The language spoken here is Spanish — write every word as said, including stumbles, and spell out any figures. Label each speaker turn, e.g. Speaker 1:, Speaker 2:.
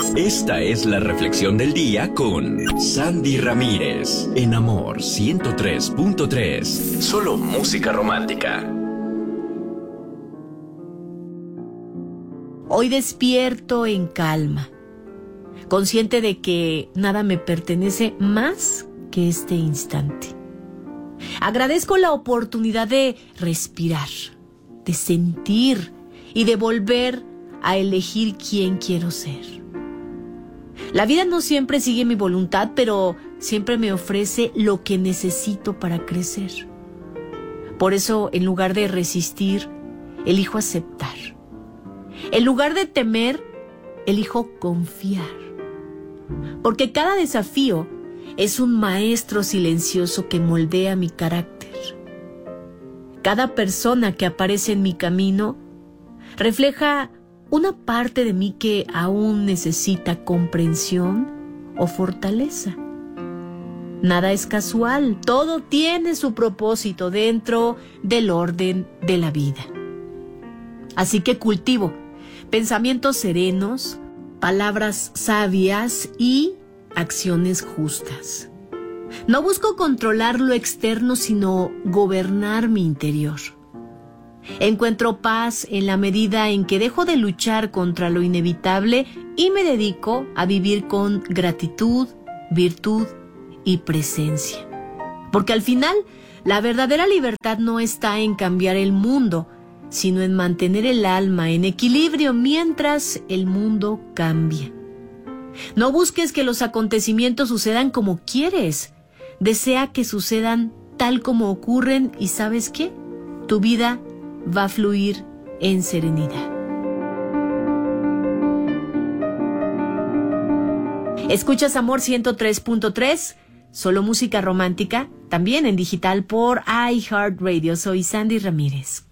Speaker 1: Esta es la reflexión del día con Sandy Ramírez, en Amor ciento tres punto tres. Solo música romántica.
Speaker 2: Hoy despierto en calma, consciente de que nada me pertenece más que este instante. Agradezco la oportunidad de respirar, de sentir y de volver a elegir quién quiero ser. La vida no siempre sigue mi voluntad, pero siempre me ofrece lo que necesito para crecer. Por eso, en lugar de resistir, elijo aceptar. En lugar de temer, elijo confiar. Porque cada desafío es un maestro silencioso que moldea mi carácter. Cada persona que aparece en mi camino refleja una parte de mí que aún necesita comprensión o fortaleza. Nada es casual, todo tiene su propósito dentro del orden de la vida. Así que cultivo pensamientos serenos, palabras sabias y acciones justas. No busco controlar lo externo, sino gobernar mi interior. Encuentro paz en la medida en que dejo de luchar contra lo inevitable y me dedico a vivir con gratitud, virtud y presencia. Porque al final, la verdadera libertad no está en cambiar el mundo, sino en mantener el alma en equilibrio mientras el mundo cambia. No busques que los acontecimientos sucedan como quieres. Desea que sucedan tal como ocurren y ¿sabes qué? Tu vida va a fluir en serenidad. Escuchas Amor ciento tres punto tres, solo música romántica, también en digital por iHeartRadio. Soy Sandy Ramírez.